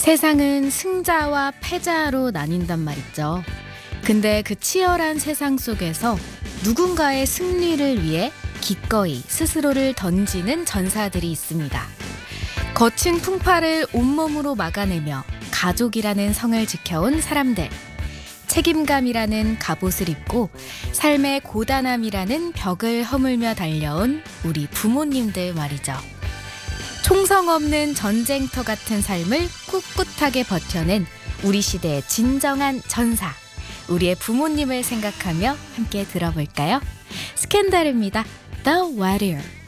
세상은 승자와 패자로 나뉜단 말이죠. 근데 그 치열한 세상 속에서 누군가의 승리를 위해 기꺼이 스스로를 던지는 전사들이 있습니다. 거친 풍파를 온몸으로 막아내며 가족이라는 성을 지켜온 사람들. 책임감이라는 갑옷을 입고 삶의 고단함이라는 벽을 허물며 달려온 우리 부모님들 말이죠. 총성 없는 전쟁터 같은 삶을 꿋꿋하게 버텨낸 우리 시대의 진정한 전사. 우리의 부모님을 생각하며 함께 들어볼까요? 스캔들입니다. The Warrior.